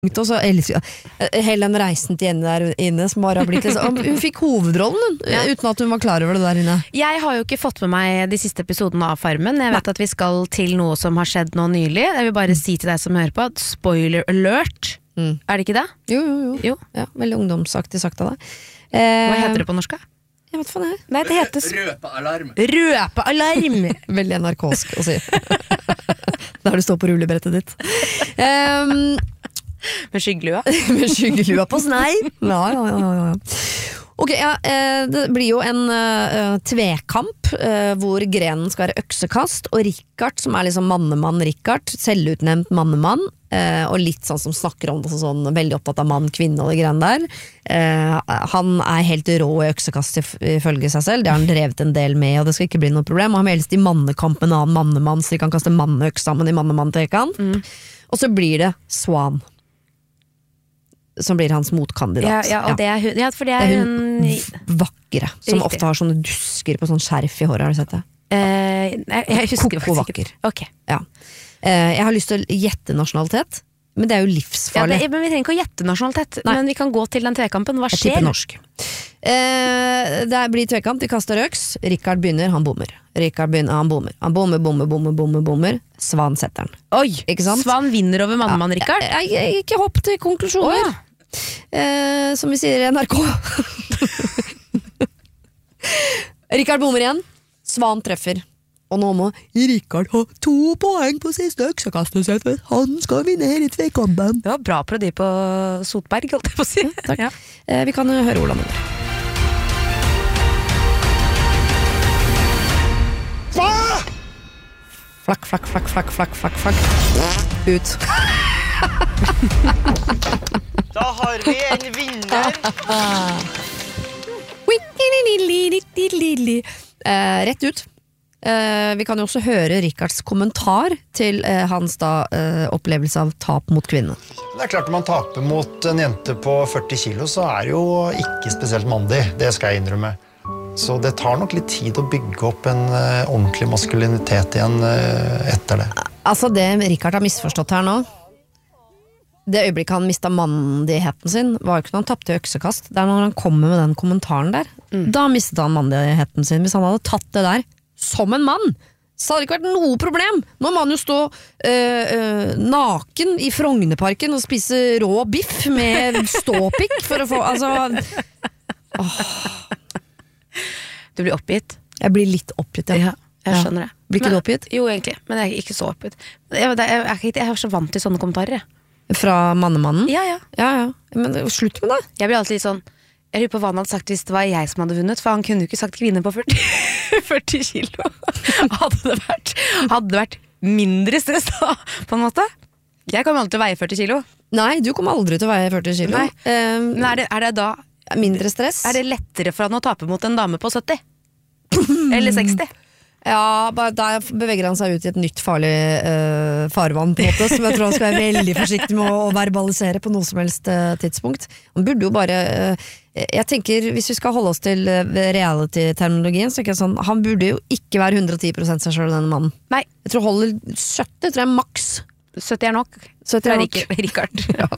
Og så hele den reisen til Jenny der inne som bare har blitt liksom, hun fikk hovedrollen uten at hun var klar over det der inne. Jeg har jo ikke fått med meg de siste episodene av Farmen. Jeg vet at vi skal til noe som har skjedd nå nylig. Jeg vil bare si til deg som hører på at spoiler alert. Er det ikke det? Jo. Ja, veldig ungdomsaktig sagt av deg. Hva heter det på norsk? Jeg vet faen jeg. Nei, det heter Røpealarm. Veldig NRK-sk å si. Der du står på rullebrettet ditt. Med skyggelua. Med skyggelua på snei. Ja. Ok, det blir jo en tvekamp hvor grenen skal være øksekast, og Rikard, som er liksom mannemann Rikard, selvutnevnt mannemann, og litt sånn som snakker om det sånn, veldig opptatt av mann, kvinne og det greiene der. Han er helt rå i øksekast ifølge seg selv, det har han drevet en del med, og det skal ikke bli noe problem. Han vil helst i mannekamp med en annen mannemann, så de kan kaste manneøks sammen i mannemann-trekant. Og så blir det Swan som blir hans motkandidat. Og det er hun, for det er hun vakre, som Riktig. ofte har sånne dusker på sånn skjerf i håret, har du sett det? Jeg husker Koko vakker. Ok. Ja. Jeg har lyst til å gjette nasjonalitet, men det er jo livsfarlig. Men vi trenger ikke å gjette nasjonalitet. Men vi kan gå til den tvekampen. Hva Jeg skjer? tipper norsk. Det blir tvekamp, de kaster øks. Rikard begynner, han bommer. Rikard begynner, han bommer. Han bommer. Svan setter den. Oi, Ikke sant? Svan vinner over mannemann, Rikard. Jeg ikke hopp til konklusjoner. Som vi sier i NRK. Rikard bommer igjen. Svan treffer. Og nå må Rikard ha 2 poeng på siste øksekastet, for han skal vinne hele tvekampen. Det var bra parodi på Sotberg, holdt jeg på å si. Takk. Vi kan høre hvordan det går. Flakk. Ut. Da har vi en vinner. Rett ut. Vi kan jo også høre Rikards kommentar til hans opplevelse av tap mot kvinnen. Det er klart når man taper mot en jente på 40 kilo, så er det jo ikke spesielt mandig. Det skal jeg innrømme. Så det tar nok litt tid å bygge opp en ordentlig maskulinitet igjen etter det. Altså det Rikard har misforstått her nå, det øyeblikket han mistet mandigheten sin, var jo ikke når han tappte øksekast. Det er når han kommer med den kommentaren der. Da mistet han mandigheten sin. Hvis han hadde tatt det der som en mann, så hadde det ikke vært noe problem. Nå må han jo stå naken i Frognerparken og spise rå biff med ståpikk for å få, Du blir oppgitt. Jeg blir litt oppgitt, Ja, jeg skjønner det. Blir ikke du oppgitt? Jo, egentlig, men jeg er ikke så oppgitt. Jeg er så vant til sånne kommentarer. Fra mannemannen? Ja. Men slutt med det. Jeg blir alltid litt sånn, jeg lurer på hva han hadde sagt hvis det var jeg som hadde vunnet, for han kunne jo ikke sagt kvinne på 40 kilo. Hadde det vært mindre stress da, på en måte? Jeg kommer alltid til å veie 40 kilo. Nei, du kommer aldri til å veie 40 kilo. Nei. Men er det da mindre stress? Er det lettere for han å tape mot en dame på 70? Eller 60? Ja, bare der beveger han seg ut i et nytt farlig farvann på en måte, som jeg tror han skal være veldig forsiktig med å verbalisere på noe som helst tidspunkt. Han burde jo bare jeg tenker, hvis vi skal holde oss til reality-terminologien, så tenker jeg sånn, han burde jo ikke være 110% seg selv, denne mannen. Nei. Jeg tror holder 70, tror jeg maks. 70 er nok. 70 er nok. Rikard. Ja.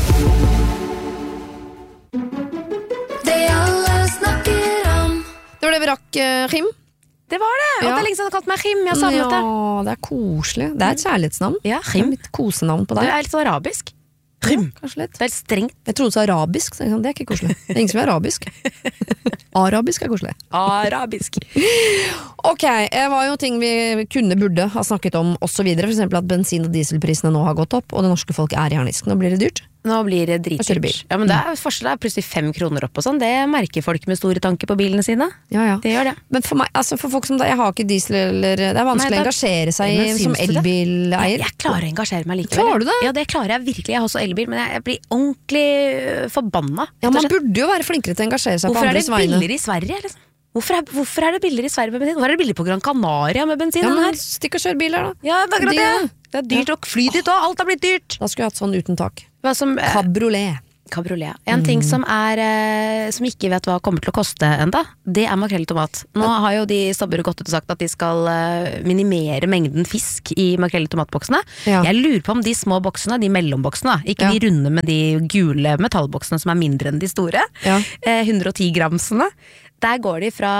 Det alle snakker om. Det var det vi rakk, Kim. Det var det, og det er lenge siden han har kalt meg Kim. Jeg savnet det. Ja, det er koselig. Det er et kjærlighetsnavn. Ja, Det er mitt kosenavn på Det deg. er litt sånn arabisk. Kim. Kanskje litt. Det er strengt. Jeg trodde du sa arabisk, så jeg sånn, det er ikke koselig. Det er ingen som er arabisk. Arabisk er koselig. Arabisk. Ok, det var jo ting vi burde ha snakket om og så videre. For eksempel at bensin- og dieselprisene nå har gått opp, og det norske folk er i harnisk. Nå blir det dyrt. Nå blir det Og kjøre bil. dritdyrt. Ja, men det er forskjell, plutselig 5 kroner opp og sånn. Det merker folk med store tanker på bilene sine. Ja. Det gjør det. Men for meg, altså for folk som da, jeg har ikke diesel, eller det er vanskelig å engasjere seg Men i syns som du det? elbileier. Jeg klarer å engasjere meg likevel. Klarer du det? Ja, det klarer jeg virkelig. Jeg har også elbil, men jeg blir ordentlig forbanna. Ja, man burde jo være flinkere til å engasjere seg på Hvorfor er det andres vegne. billigere i Sverige? Liksom? Hvorfor er det billigere i Sverige med bensin? Hvorfor er det billigere på Gran Canaria med bensin Ja, enn men her? stikk og kjør bil her da. Ja, det er akkurat det. Det- Det er dyrt å fly dit, og alt har blitt dyrt. Da skulle jeg hatt sånn uten tak. Hva som, Cabriolet. Kabriolet. En ting som som ikke vet hva kommer til å koste enda, det makrell i tomat. Nå har jo de Stabburet gått ut og sagt at de skal minimere mengden fisk i makrell i tomatboksene. Ja. Jeg lurer på om de små boksene, de mellomboksene, ikke de runde med de gule metallboksene som mindre enn de store, 110 gramsene, der går de fra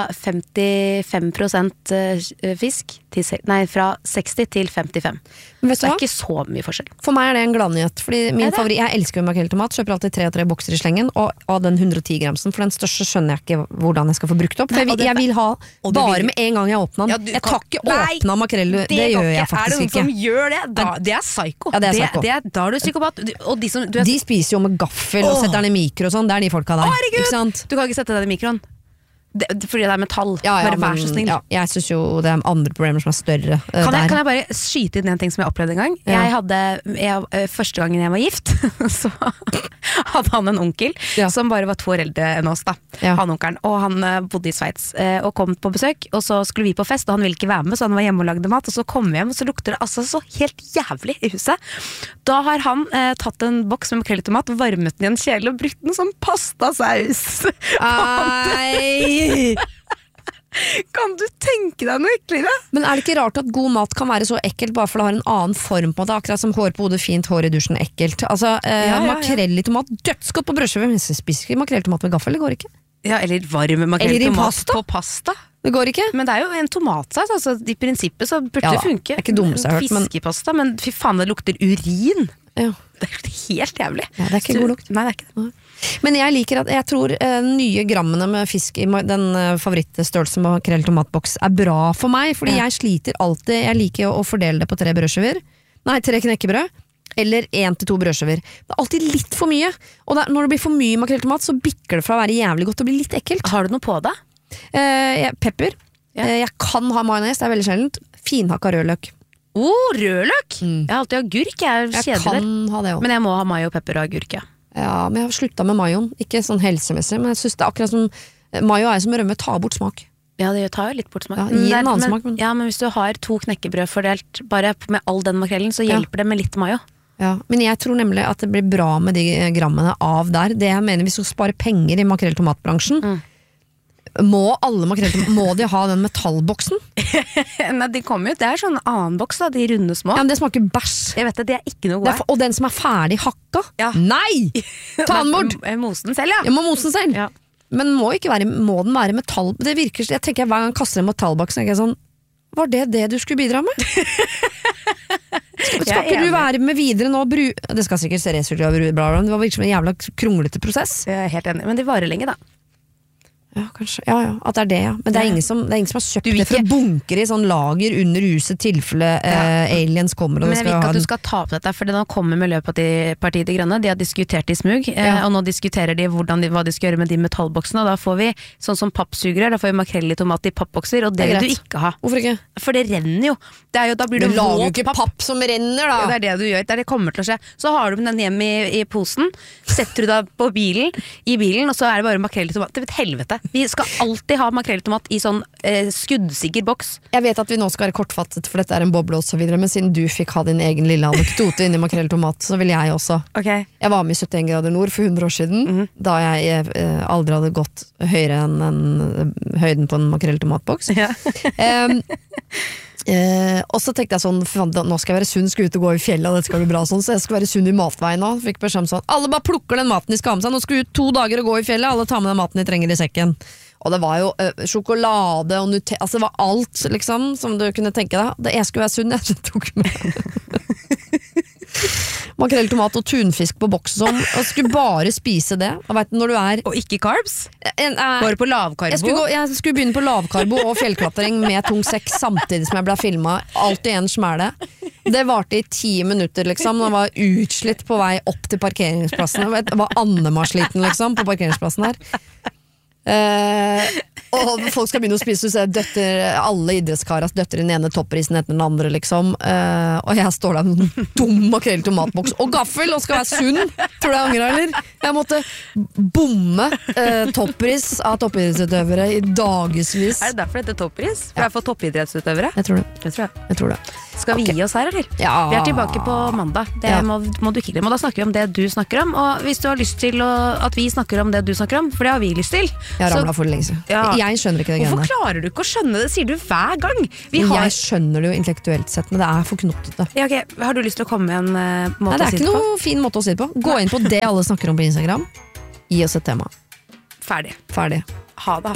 55% fisk til, fra 60 til 55. Men vet Så du det hva? ikke så mye forskjell. For meg det en gladnyhet, fordi min favoritt, jeg elsker jo makrell i tomat, kjøper alltid 3 og 3 bokser i slengen, og den 110 gramsen, for den største skjønner jeg ikke hvordan jeg skal få brukt opp, for jeg vil ha og du bare vil- med en gang jeg åpner den. Ja, du Jeg kan- tar ikke åpna makrell, det gjør jeg faktisk ikke. Er det noen som gjør det? Det psyko. Ja, det er psyko. Da er du psykopat. Og de som, De spiser jo med gaffel og setter den i mikro og sånn, det er de folka der. Herregud! Ikke sant? Du kan ikke sette den i mikroen. Fordi det er metall. Ja, Bare vær så snill. Ja, jeg synes jo det er andre problemer som er større Kan der. jeg bare skyte inn en ting som jeg opplevde en gang? Ja. Første gangen jeg var gift, så hadde han en onkel som bare var 2 år eldre enn oss da. Ja. Han onkelen, og han bodde i Sveits og kom på besøk, og så skulle vi på fest, og han ville ikke være med, så han var hjemme og lagde mat, og så kom vi hjem, og så lukter det altså så helt jævlig i huset. Da har han tatt en boks med makrell i tomat, varmet den i en kjele og brukt den som pastasaus. Ei. Kan du tenke deg noe eklere? Men er det ikke rart at god mat kan være så ekkelt bare for det har en annen form på det, akkurat som hår på hodet, fint hår i dusjen, ekkelt. Altså, makrell i tomat, dødsgodt på brødskive, men jeg spiser ikke makrell i tomat med gaffel, det går ikke. Ja, eller varm makrell Eller i i tomat pasta. på pasta. Det går ikke. Men det er jo en tomatsaus, altså i prinsippet så burde Ja det da, funke. det er ikke dummeste jeg har hørt, men- Fiskepasta, men fy faen, det lukter urin. Ja. Det er helt jævlig. Ja, det er ikke god lukt. Nei, det er ikke det. Men jeg tror nye grammene med fisk i den favorittstørrelsen med makrell tomatboks er bra for meg, fordi jeg sliter alltid, jeg liker å fordele det på 3 knekkebrød, eller 1 til 2 brødskiver. Det er alltid litt for mye, og når det blir for mye makrell tomat, så bikker det fra å være jævlig godt til å bli litt ekkelt. Har du noe på det? Pepper. Ja. Jeg kan ha majones, det er veldig sjeldent. Finhakka rødløk. Rødløk! Jeg har alltid agurk, jeg er Jeg kjedelig. kan ha det også. Men jeg må ha mayo, pepper og agurk, ja. Ja, men jeg har slutta med majoen. Ikke sånn helsemessig, men jeg synes det er akkurat som mayo er som rømme, ta bort smak. Ja, det tar jo litt bort smak. Ja, Men gi det er- en annen men, smak, men- Ja, men hvis du har 2 knekkebrød fordelt bare med all den makrellen, så hjelper det med litt mayo. Ja, men jeg tror nemlig at det blir bra med de grammene av der. Det jeg mener, hvis du sparer penger i makrell tomatbransjen, må alle må de ha den metallboksen? Nei, de kommer jo, det er sånn annen boks da, de runde små. Ja, men det smaker bæsj. Jeg vet det, det er ikke noe Det god. er og den som er ferdig hakka? Ja. Nei! Ta den bort! Mose den selv, ja. Jeg må mose den selv. Ja. Men må den være metall? Det virker, jeg tenker hver gang jeg kaster en metallboks, tenker jeg sånn, var det du skulle bidra med? Skal Jeg er ikke du enig. være med videre nå? Det skal sikkert se resultat, bla bla, det var virkelig som en jævla kronglete prosess. Jeg er helt enig, men de varer lenge da. Ja, kanskje. Ja, at det er det, ja. Men det er ingen som har kjøpt Du vil det for å ikke- bunkre i sånn lager under huset tilfelle aliens kommer og Men jeg vil skal ikke ha at du den. skal ta opp dette, for nå kommer Miljøpartiet De Grønne, de har diskutert i smug, Ja. og nå diskuterer de hva de skal gjøre med de metallboksene, og da får vi sånn som pappsugerør, da får vi makrell i tomat i pappbokser, og det Det er vil du greit. ikke ha. Hvorfor ikke? For det renner jo. Det er jo da blir Du det lager jo våt ikke papp som renner, Ja, da! det er det du gjør, det er det kommer til å skje. Så har du den hjem i posen, setter du deg på i bilen, og så er det bare makrell i tomat. Det vet helvete. Vi skal alltid ha makrell i tomat i sånn skuddsikker boks. Jeg vet at vi nå skal være kortfattet, for dette er en boble og så videre, men siden du fikk ha din egen lille anekdote inni makrell tomat, så vil jeg også. Ok. Jeg var med i 71 grader nord for 100 år siden, da jeg aldri hadde gått høyere enn høyden på en makrell tomatboks. Ja. Og så tenkte jeg sånn, faen, nå skal jeg være sunn, skal ut og gå i fjellet, og det skal bli bra sånn, så jeg skal være sunn i matveien nå. Fikk beskjed om sånn, alle bare plukker den maten de skal ha med seg, nå skal vi ut 2 dager og gå i fjellet, alle tar med den maten de trenger i sekken. Og det var jo sjokolade og Nutella, altså det var alt liksom, som du kunne tenke deg. Jeg skulle være sunn, jeg tok med makrell, tomat og tunfisk på boks og sånn, og skulle bare spise det. Og vet du, når du er Og ikke carbs? Går Går på lavkarbo? jeg skulle begynne på lavkarbo og fjellklatring med tung sekk samtidig som jeg ble filmet. Alt i en smæle. Det varte i 10 minutter, liksom. Jeg var utslitt på vei opp til parkeringsplassen. Jeg var Annema-sliten, liksom, på parkeringsplassen her. Og folk skal begynne å spise, så alle idrettskaras døtter den ene topprisen etter den andre, liksom. Og jeg står der med en dum makrell tomatboks og gaffel og skal være sunn. Tror du jeg angrer, eller? Jeg måtte bomme toppris av toppidrettsutøvere I dagesvis. Er det derfor det heter toppris? For jeg får toppidrettsutøvere? Jeg tror det. Det tror jeg. Jeg tror det. Skal vi gi oss her, eller? Ja. Vi tilbake på mandag. Det Ja. må du ikke glemme. Og da snakker vi om det du snakker om. Og hvis du har lyst til at vi snakker om det du snakker om, for det har vi lyst til. Jeg har ramlet for lenge siden. Ja. Jeg skjønner ikke det Hvorfor greiene. klarer du ikke å skjønne det? Sier du hver gang. Jeg skjønner det jo intellektuelt sett, men det for knottete. Ja, ok. Har du lyst til å komme med en måte Nei, det å si ikke det på? noe fin måte å si det på. Gå inn på det alle snakker om på Instagram. Gi oss et tema. Ferdig. Ferdig. Ha det.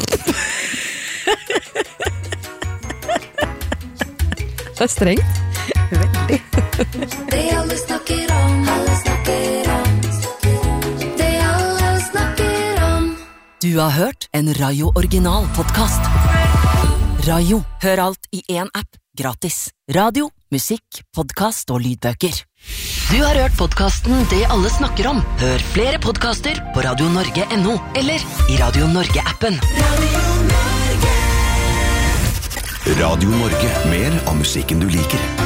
Det strengt. Veldig. Det alle snakker om, alle snakker om. Det alle snakker om. Du har hørt en Rayo Original podcast. Rayo, hør alt I en app, gratis. Radio, musikk, podcast og lydbøker. Du har hørt podcasten Det alle snakker om. Hør flere podcaster på radionorge.no eller I Radio Norge-appen. Radio Norge, mer av musikken du liker.